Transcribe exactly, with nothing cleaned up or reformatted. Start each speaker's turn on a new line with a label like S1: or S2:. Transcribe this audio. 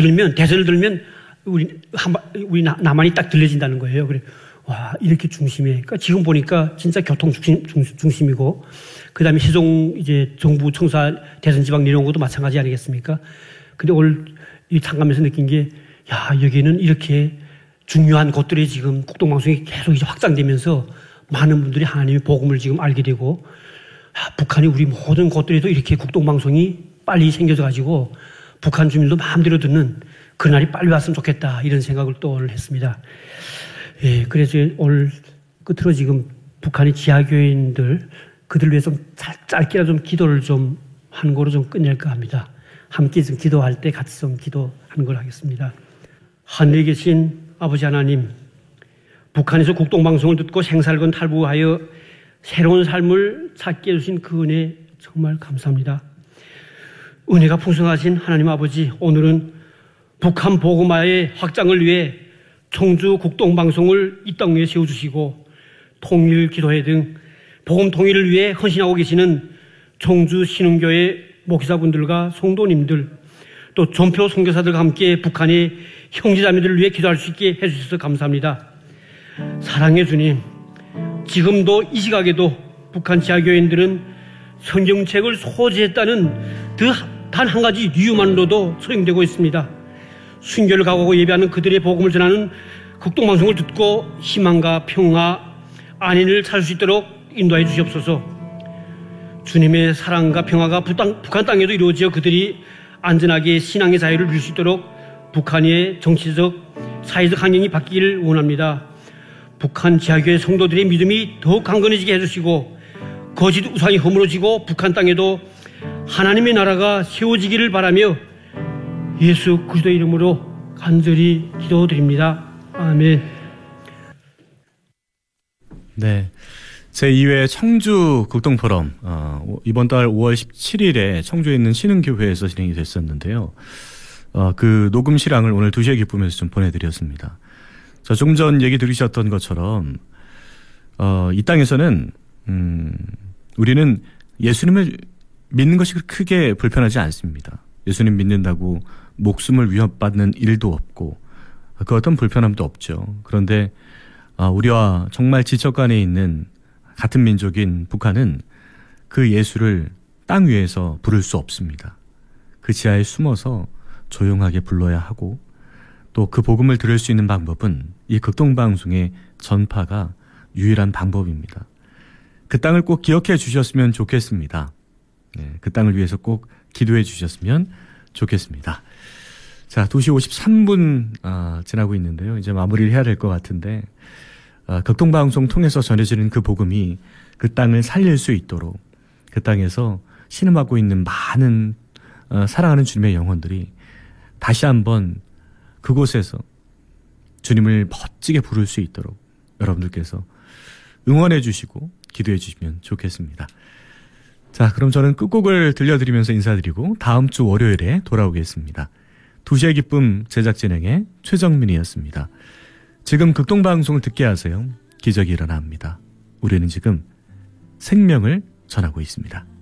S1: 들면, 대선을 들면 우리, 한, 우리 남한이 딱 들려진다는 거예요. 그래. 와, 이렇게 중심에. 그러니까 지금 보니까 진짜 교통 중심, 중심이고, 그 다음에 세종 이제 정부 청사 대선 지방 내려온 것도 마찬가지 아니겠습니까? 근데 오늘 이 탐감에서 느낀 게, 야, 여기는 이렇게 중요한 곳들이 지금 국동방송이 계속 이제 확장되면서 많은 분들이 하나님의 복음을 지금 알게 되고, 아, 북한이 우리 모든 곳들에도 이렇게 국동방송이 빨리 생겨져 가지고 북한 주민도 마음대로 듣는 그날이 빨리 왔으면 좋겠다. 이런 생각을 또 오늘 했습니다. 예, 그래서 오늘 끝으로 지금 북한의 지하교인들, 그들 위해서 좀 짧게라도 좀 기도를 좀 하는 거로 좀 끝낼까 합니다. 함께 좀 기도할 때 같이 좀 기도하는 걸 하겠습니다. 하늘에 계신 아버지 하나님, 북한에서 국동방송을 듣고 생살건 탈부하여 새로운 삶을 찾게 해주신 그 은혜 정말 감사합니다. 은혜가 풍성하신 하나님 아버지, 오늘은 북한 복음화의 확장을 위해 청주 국동방송을 이 땅 위에 세워주시고 통일 기도회 등 복음 통일을 위해 헌신하고 계시는 청주 신흥교회 목사분들과 성도님들, 또 전표 선교사들과 함께 북한의 형제자매들을 위해 기도할 수 있게 해주셔서 감사합니다. 사랑의 주님, 지금도 이 시각에도 북한 지하교인들은 성경책을 소지했다는 단 한 가지 이유만으로도 소용되고 있습니다. 순교를 각오하고 예배하는 그들의 복음을 전하는 국동방송을 듣고 희망과 평화, 안인을 찾을 수 있도록 인도해 주시옵소서. 주님의 사랑과 평화가 북한 땅에도 이루어져 그들이 안전하게 신앙의 자유를 누릴 수 있도록 북한의 정치적, 사회적 환경이 바뀌기를 원합니다. 북한 지하교회 성도들의 믿음이 더욱 강건해지게 해주시고 거짓 우상이 허물어지고 북한 땅에도 하나님의 나라가 세워지기를 바라며 예수 그리스도의 이름으로 간절히 기도드립니다. 아멘.
S2: 네, 제이 회 청주 국동포럼 어, 이번 달 오월 십칠일에 청주에 있는 신흥교회에서 진행이 됐었는데요. 어, 그 녹음 실황을 오늘 두 시에 기쁨에서 좀 보내드렸습니다. 자, 좀 전 얘기 들으셨던 것처럼 어, 이 땅에서는 음, 우리는 예수님을 믿는 것이 크게 불편하지 않습니다. 예수님 믿는다고 목숨을 위협받는 일도 없고 그 어떤 불편함도 없죠. 그런데 어, 우리와 정말 지척간에 있는 같은 민족인 북한은 그 예수를 땅 위에서 부를 수 없습니다. 그 지하에 숨어서 조용하게 불러야 하고 또 그 복음을 들을 수 있는 방법은 이 극동방송의 전파가 유일한 방법입니다. 그 땅을 꼭 기억해 주셨으면 좋겠습니다. 네, 그 땅을 위해서 꼭 기도해 주셨으면 좋겠습니다. 자, 두 시 오십삼 분 아, 지나고 있는데요. 이제 마무리를 해야 될 것 같은데 아, 극동방송 통해서 전해지는 그 복음이 그 땅을 살릴 수 있도록 그 땅에서 신음하고 있는 많은 어, 사랑하는 주님의 영혼들이 다시 한번 그곳에서 주님을 멋지게 부를 수 있도록 여러분들께서 응원해 주시고 기도해 주시면 좋겠습니다. 자, 그럼 저는 끝곡을 들려드리면서 인사드리고 다음 주 월요일에 돌아오겠습니다. 두 시의 기쁨 제작 진행의 최정민이었습니다. 지금 극동방송을 듣게 하세요. 기적이 일어납니다. 우리는 지금 생명을 전하고 있습니다.